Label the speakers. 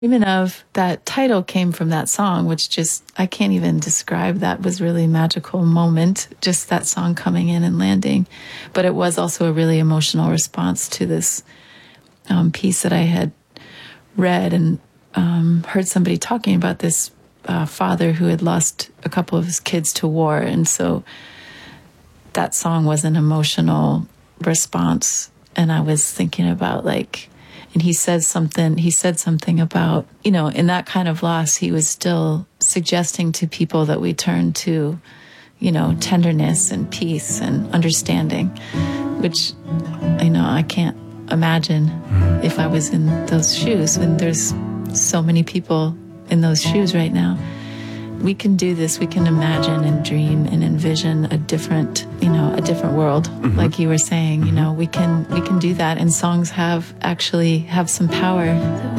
Speaker 1: Even of that title came from that song, which just, I can't even describe. That was really a magical moment, just that song coming in and landing. But it was also a really emotional response to this piece that I had read and heard somebody talking about this father who had lost a couple of his kids to war. And so that song was an emotional response. And I was thinking about and he said something about, in that kind of loss, he was still suggesting to people that we turn to, tenderness and peace and understanding, which, I can't imagine if I was in those shoes. And there's so many people in those shoes right now. We can do this. We can imagine and dream and envision a different world. Mm-hmm. Like you were saying, we can do that. And songs have some power.